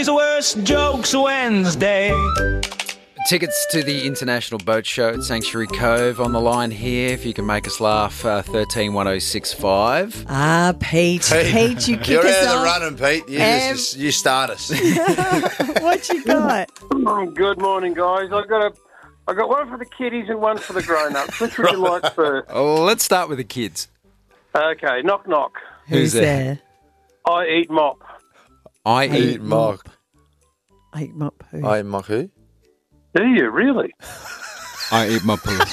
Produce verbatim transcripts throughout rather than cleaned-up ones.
is Worst Jokes Wednesday. Tickets to the International Boat Show at Sanctuary Cove on the line here. If you can make us laugh, uh, thirteen one oh six five. Ah, Pete. Pete, Pete, you kick You're us out of the off. running, Pete. You, Um, just, you start us. What you got? Good morning, guys. I got a, I got one for the kiddies and one for the grown-ups. Which would you like first? Oh, let's start with the kids. Okay, knock knock. Who's there? I eat mop. I I eat eat mock. I eat mop who? I eat mock who? Do you really? I eat my poo.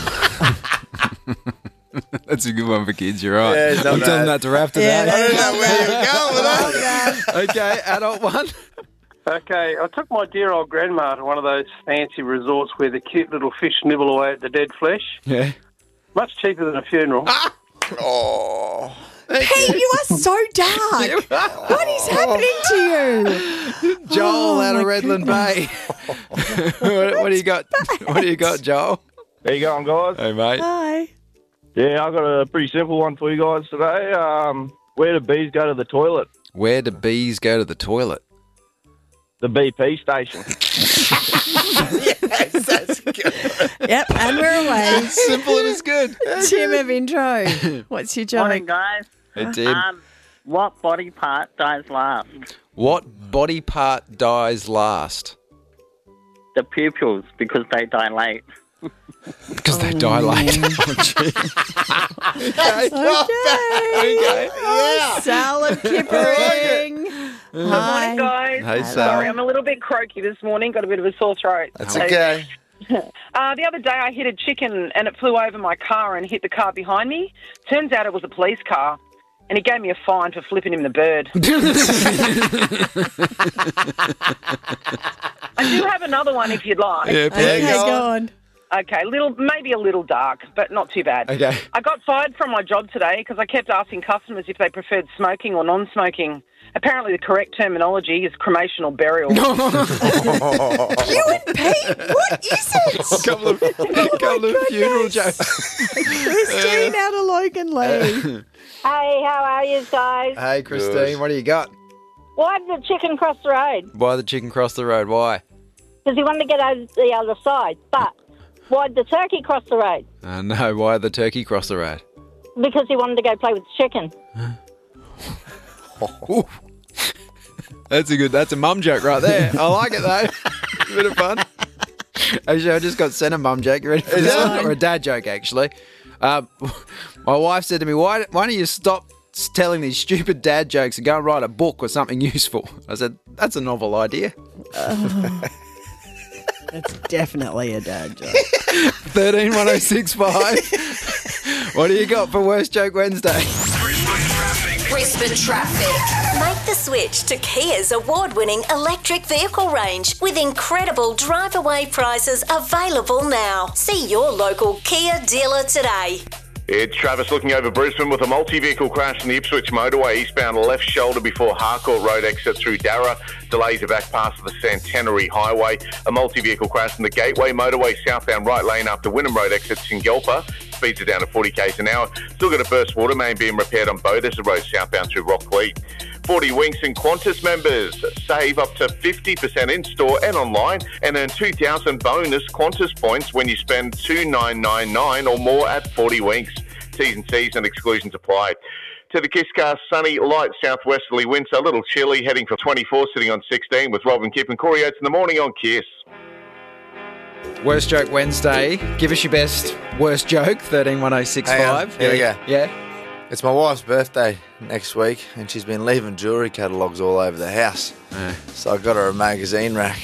That's a good one for kids, you're right. Yeah, it's not I'm telling bad. that to Raph Yeah, today. I don't know where you're going with that. Okay, adult one. Okay, I took my dear old grandma to one of those fancy resorts where the cute little fish nibble away at the dead flesh. Yeah. Much cheaper than a funeral. Oh. Pete, you are so dark. What is happening to you? Joel Oh, out of my Redland Bay. what, what do you got? What do you got, Joel? How you going, guys? Hey, mate. Hi. Yeah, I've got a pretty simple one for you guys today. Um, where do bees go to the toilet? Where do bees go to the toilet? The B P station. Yes, that's good. Yep, and we're away. Simple and it's good. Tim of intro. What's your Morning, joke? guys. Hey, Tim. Um, what body part dies last? What body part dies last? The pupils, because they dilate. Because they dilate. Oh, gee. Okay. Okay. Okay. Oh, salad kippering. Good Hi. morning, guys. Hey, Sorry, Sal. I'm a little bit croaky this morning. Got a bit of a sore throat. That's So, okay. Uh, the other day, I hit a chicken and it flew over my car and hit the car behind me. Turns out it was a police car, and he gave me a fine for flipping him the bird. I do have another one if you'd like. Yeah, Okay, please. go on. Okay, little, maybe a little dark, but not too bad. Okay. I got fired from my job today because I kept asking customers if they preferred smoking or non-smoking. Apparently, the correct terminology is cremation or burial. You and Pete, what is it? couple of, couple of funeral jokes. Christine out of Logan Lee. Hey, how are you guys? Hey, Christine, what do you got? Why did the chicken cross the road? Why the chicken cross the road? Why? Because he wanted to get over the other side. But why did the turkey cross the road? Uh, no, why the turkey cross the road? Because he wanted to go play with the chicken. Ooh. That's a good, that's a mum joke right there. I like it though. A bit of fun. Actually, I just got sent a mum joke. You ready for this one? Or a dad joke, actually. Um, my wife said to me, why, why don't you stop telling these stupid dad jokes and go and write a book or something useful? I said, that's a novel idea. Oh, that's definitely a dad joke. thirteen one oh six five. What do you got for Worst Joke Wednesday? Brisbane Traffic. Make the switch to Kia's award-winning electric vehicle range with incredible drive-away prices available now. See your local Kia dealer today. It's Travis looking over Brisbane with a multi-vehicle crash in the Ipswich motorway, eastbound left shoulder before Harcourt Road exit through Darra. Delays are back past the Centenary Highway. A multi-vehicle crash in the Gateway motorway, southbound right lane after Wynnum Road exit Singalpa. Speeds are down to forty k's an hour. Still got a burst water main being repaired on Beaudesert Road southbound through Rockleigh. forty Winks and Qantas members save up to fifty percent in-store and online and earn two thousand bonus Qantas points when you spend two thousand nine hundred ninety-nine dollars or more at forty Winks. T's and C's and exclusions apply. To the Kiss Car, sunny, light southwesterly winds, a little chilly, heading for twenty-four, sitting on sixteen with Robin Kipp and Corey Oates in the morning on Kiss. Worst Joke Wednesday. Give us your best worst joke, thirteen one oh six five. Hang on, here we go. Yeah. It's my wife's birthday next week, and she's been leaving jewellery catalogues all over the house. Yeah. So I got her a magazine rack.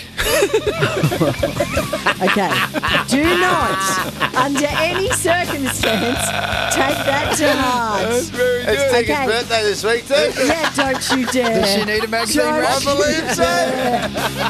Okay. Do not, under any circumstance, take that to heart. That's very good. It's Tigger's Okay. birthday this week too. Yeah, don't you dare. Does she need a magazine Don't rack? I believe so.